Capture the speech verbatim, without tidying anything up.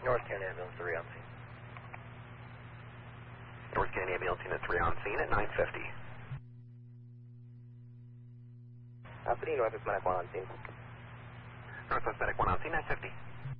North Canyon Ambulance three on scene. North Canyon Ambulance Unit three on scene at nine fifty. Alpha D, Northwest Medic one on scene. Northwest Medic one on scene, nine fifty.